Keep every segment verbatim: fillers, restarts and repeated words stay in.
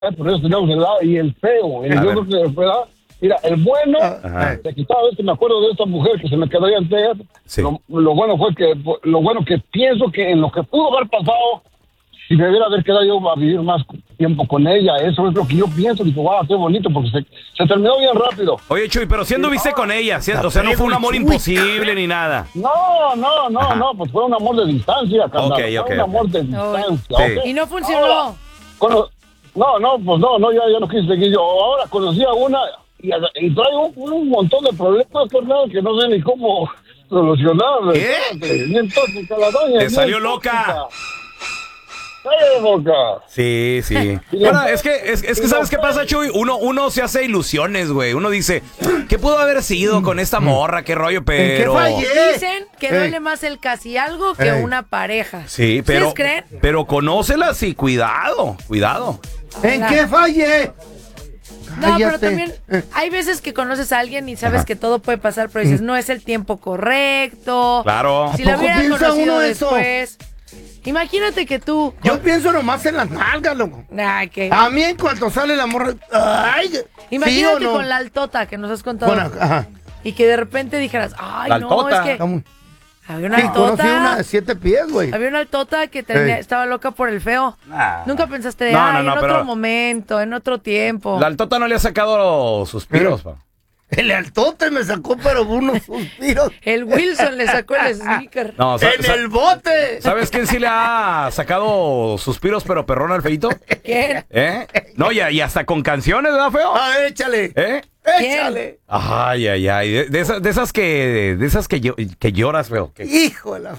por eso tenemos el lado y el feo. El, yo creo que, ¿verdad? Mira, el bueno, de que cada vez que me acuerdo de esta mujer que se me quedaría entera, sí. lo, lo bueno fue que, lo bueno que pienso que en lo que pudo haber pasado, si me hubiera haber quedado yo a vivir más tiempo con ella, eso es lo que yo pienso. Digo, wow, qué bonito, porque se, se terminó bien rápido. Oye, Chuy, pero si anduviste sí, con ella, ¿sí? O sea, no fue un amor imposible ni nada. No, no, no, Ajá. no, pues fue un amor de distancia, carnal. Okay, okay, fue un amor okay. de distancia. Sí. Okay. Y no funcionó. Ahora, cono- no, no, pues no, no, ya, ya no quise seguir yo. Ahora conocí a una y, y trae un, un montón de problemas, carnal, que no sé ni cómo solucionar. ¿Qué? Bien tóxica la doña. Te salió loca. ¡Eh, boca! Sí, sí. Bueno, es que, es, es que ¿sabes qué pasa, Chuy? Uno, uno se hace ilusiones, güey. Uno dice, ¿qué pudo haber sido con esta morra? ¿Qué rollo? Pero... ¿Qué Dicen que duele más el casi algo que Ey. una pareja. Sí, pero... ¿Ustedes creen? Pero conócelas y cuidado, cuidado. ¿En qué fallé? No, Cállate. Pero también hay veces que conoces a alguien y sabes Ajá. que todo puede pasar, pero dices, no es el tiempo correcto. Claro. Si la hubieran conocido después... Imagínate que tú... Yo pienso nomás en las nalgas, loco. Ay, que... A mí en cuanto sale la morra... Ay, imagínate ¿sí no? con la altota que nos has contado. Bueno, ajá. Y que de repente dijeras, ay, la no, altota. es que... ¿Cómo? Había una sí, altota. conocí una de siete pies, güey. Había una altota que tenía, hey. estaba loca por el feo. Nah. Nunca pensaste de, no, ay, no, no, en pero... otro momento, en otro tiempo. La altota no le ha sacado suspiros, pa. El altote me sacó, pero unos suspiros. El Wilson le sacó el sneaker. No, ¡En el bote! ¿Sabes quién sí le ha sacado suspiros, pero perrón al feito? ¿Quién? ¿Eh? No, y, y hasta con canciones, ¿verdad, feo? Ah, échale. ¿Eh? Échale. Ay, ay, ay. De, de, esas, de esas que, de esas que, que lloras, feo. Que... Hijo de la...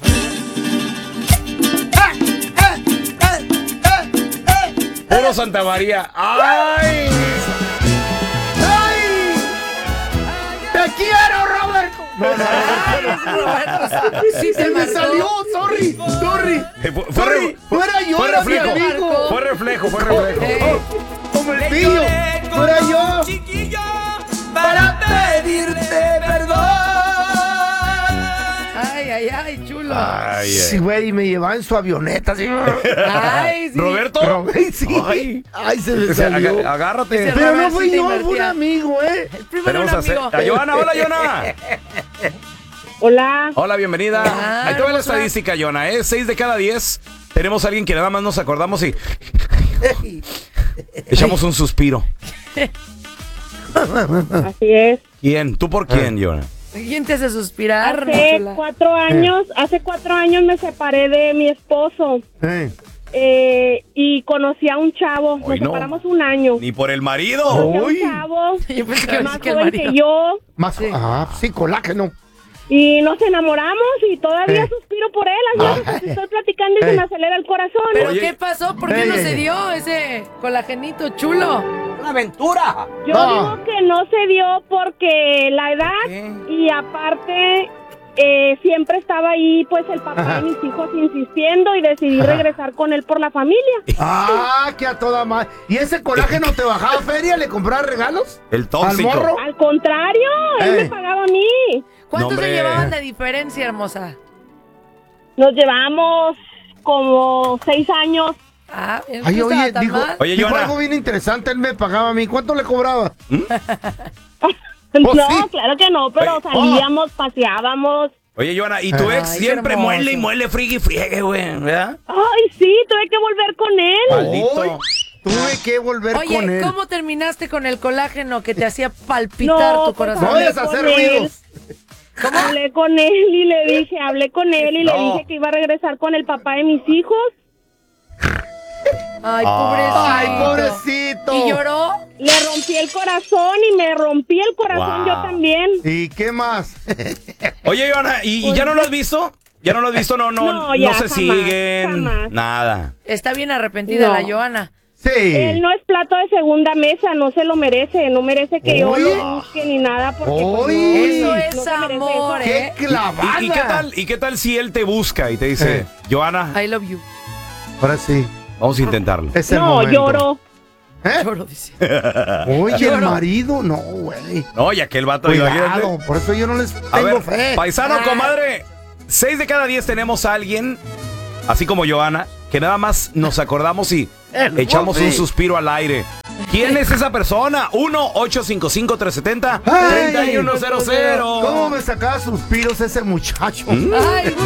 Puro Santa María. ¡Ay! ¡Te quiero, Roberto! No, no, no. Sí, se me salió, sorry, sorry. Fue, fue, sorry, fuera yo, fue reflejo, amigo. Fue reflejo, fue reflejo. Eh, como el pillo, fuera yo. Chiquillo, para pedirte perdón. Ay, ay, ay, chulo. Ay, sí, güey, me llevaba en su avioneta, así. Ay, sí. ¿Roberto? Robert, sí. Ay, ay, se me salió. Ag agárrate. Pero no fui yo, fue un amigo, ¿eh? El primo de un amigo. A Joana, hola, Joana. Hola. Hola, bienvenida. Ah, Ahí te va la estadística, Joana, ¿eh? Seis de cada diez tenemos a alguien que nada más nos acordamos y echamos un suspiro. Así es. ¿Quién? ¿Tú por quién, Joana? ¿Quién te hace suspirar? Hace chula? cuatro años, hace cuatro años me separé de mi esposo. Eh. Eh, y conocí a un chavo. Hoy Nos no. separamos un año. Ni por el marido. Conocí a un Uy. chavo Yo pensé que más que el joven marido. que yo. Más, sí. Ah, sí, colágeno. Y nos enamoramos y todavía Eh. suspiro por él. Así Ah. que estoy platicando y Eh. se me acelera el corazón. ¿Pero Oye. qué pasó? ¿Por qué Ey, no ey, se ey. dio ese colagenito chulo? ¡Una aventura! Yo No. digo que no se dio porque la edad ¿Qué? y aparte eh, siempre estaba ahí pues el papá Ajá. de mis hijos insistiendo y decidí Ajá. regresar con él por la familia. Ah, que a toda madre. ¿Y ese colágeno te bajaba feria? ¿Le compraba regalos? El tóxico. ¿Al morro? Al contrario, él Eh. me pagaba a mí. ¿Cuánto No, se hombre. llevaban de diferencia, hermosa? Nos llevamos como seis años. Ah, no Ay, estaba oye, tan dijo, mal. Oye, dijo Joana. algo bien interesante. Él me pagaba a mí. ¿Cuánto le cobraba? no, sí? claro que no, pero Oye. salíamos, paseábamos. Oye, Joana, y tu Ay, ex qué siempre hermoso. muele y muele, friegue y friegue, güey, ¿verdad? Ay, sí, tuve que volver con él. Maldito. Uy, tuve que volver con Oye, él. ¿cómo terminaste con el colágeno que te hacía palpitar No, tu corazón? No hablé vayas a con hacer él. ruidos. Hablé con él y le dije, hablé con él y le No. dije que iba a regresar con el papá de mis hijos. Ay, pobrecito. Ay, pobrecito. ¿Y lloró? Le rompí el corazón y me rompí el corazón Wow. yo también. ¿Y qué más? Oye, Joana, ¿y, y ya no lo has visto? ¿Ya no lo has visto? No, no, No, no, ya, se jamás, siguen. jamás. Nada. Está bien arrepentida No. la Joana. Sí. Él no es plato de segunda mesa, no se lo merece, no merece que yo Uy. lo busque ni nada porque pues, Uy. no, Eso no es se merece amor, eso. ¡Qué ¿eh? clavada! ¿Y, y qué tal, ¿Y qué tal si él te busca y te dice, Eh. Joana, I love you. Ahora sí. vamos a intentarlo? Es el No, momento. lloro. ¿Eh? Lloro, dice. Oye, el Lloro. marido, no, güey. No, ya que el vato... Cuidado, imagínate. por eso yo no les A tengo ver, fe. paisano, Ah. comadre, seis de cada diez tenemos a alguien, así como Joana, que nada más nos acordamos y echamos un suspiro al aire. ¿Quién es esa persona? uno ocho cinco cinco, tres siete cero, tres uno cero cero. ¿Cómo me sacaba suspiros ese muchacho? ¿Mm? Ay,